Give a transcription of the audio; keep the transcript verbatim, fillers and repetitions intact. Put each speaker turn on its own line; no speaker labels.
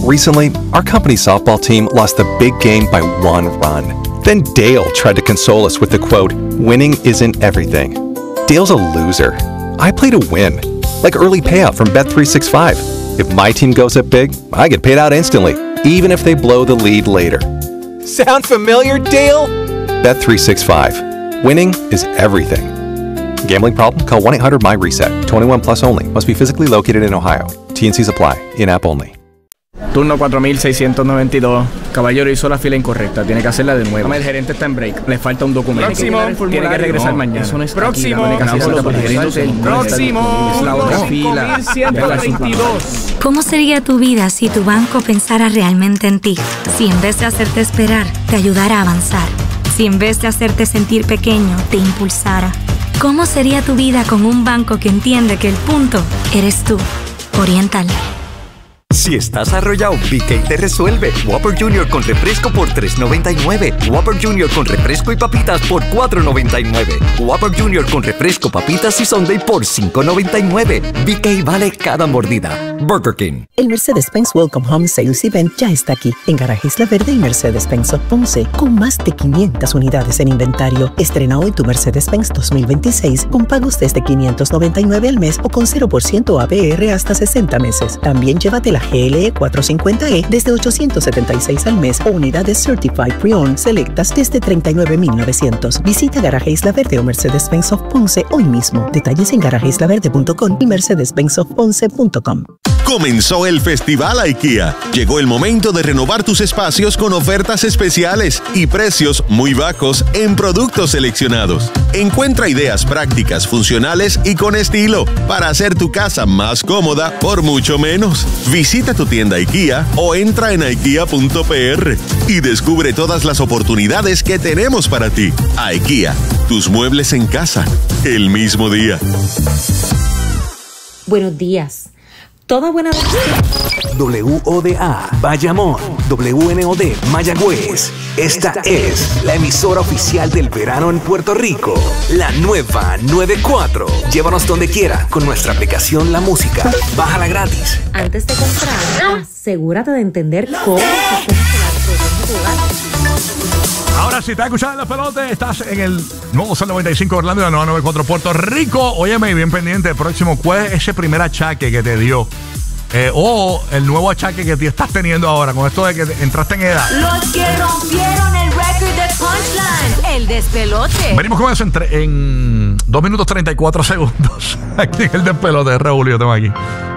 Recently, our company's softball team lost the big game by one run. Then Dale tried to console us with the quote, "Winning isn't everything." Dale's a loser. I play to win, like early payout from Bet three sixty-five. If my team goes up big, I get paid out instantly, even if they blow the lead later. Sound familiar, Dale? Bet three sixty-five. Winning is everything. Gambling problem? Call one eight hundred M Y reset. twenty-one plus only. Must be physically located in Ohio. T and Cs apply. In-app only.
Turno cuatro mil seiscientos noventa y dos. Caballero hizo la fila incorrecta. Tiene que hacerla de nuevo. El gerente está en break. Le falta un documento.
Próximo.
Tiene que regresar no, mañana. Eso no está
Próximo.
Aquí, la
Próximo.
Es la otra fila.
ciento veintidós.
¿Cómo sería tu vida si tu banco pensara realmente en ti? Si en vez de hacerte esperar, te ayudara a avanzar. Si en vez de hacerte sentir pequeño, te impulsara. ¿Cómo sería tu vida con un banco que entiende que el punto eres tú? Oriental.
Si estás arrollado, B K te resuelve. Whopper Junior con refresco por tres noventa y nueve. Whopper Junior con refresco y papitas por cuatro noventa y nueve. Whopper Junior con refresco, papitas y sundae por cinco noventa y nueve. B K vale cada mordida. Burger King.
El Mercedes-Benz Welcome Home Sales Event ya está aquí en Garaje Isla Verde y Mercedes-Benz of Ponce, con más de quinientas unidades en inventario. Estrena hoy tu Mercedes-Benz dos mil veintiséis con pagos desde quinientos noventa y nueve al mes o con cero por ciento A P R hasta sesenta meses. También llévate la G L E cuatrocientos cincuenta E desde ochocientos setenta y seis al mes o unidades Certified Pre-Owned selectas desde treinta y nueve mil novecientos. Visita Garaje Isla Verde o Mercedes-Benz of Ponce hoy mismo. Detalles en garaje isla verde punto com y mercedes benz of ponce punto com.
Comenzó el Festival IKEA. Llegó el momento de renovar tus espacios con ofertas especiales y precios muy bajos en productos seleccionados. Encuentra ideas prácticas, funcionales y con estilo para hacer tu casa más cómoda por mucho menos. Visita tu tienda IKEA o entra en ikea punto p r y descubre todas las oportunidades que tenemos para ti. IKEA, tus muebles en casa, el mismo día.
Buenos días. Toda buena
W O D A Bayamón, W N O D Mayagüez. Esta es la emisora oficial del verano en Puerto Rico. La nueva noventa y cuatro. Llévanos donde quiera con nuestra aplicación La Música. Bájala gratis.
Antes de comprar, asegúrate de entender cómo
Ahora sí, estás escuchando el pelote. Estás en el nuevo Sol noventa y cinco Orlando y la nueva noventa y cuatro Puerto Rico. Óyeme, bien pendiente. El próximo, ¿cuál es ese primer achaque que te dio? Eh, o el nuevo achaque que te estás teniendo ahora con esto de que entraste en edad.
Los que rompieron el récord de Punchline, el despelote.
Venimos con eso en, tre- en dos minutos treinta y cuatro segundos. Aquí en el despelote de Raúl, yo tengo aquí.